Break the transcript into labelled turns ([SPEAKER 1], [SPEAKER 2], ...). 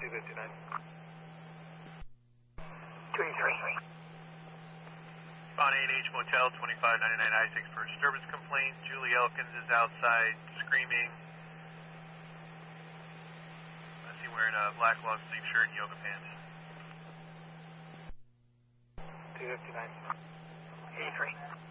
[SPEAKER 1] 259.
[SPEAKER 2] 283.
[SPEAKER 3] On A&H Motel 2599 I-6 for a disturbance complaint. Julie Elkins is outside screaming. I see wearing a black long sleeve shirt and yoga pants.
[SPEAKER 1] 259.
[SPEAKER 2] 83.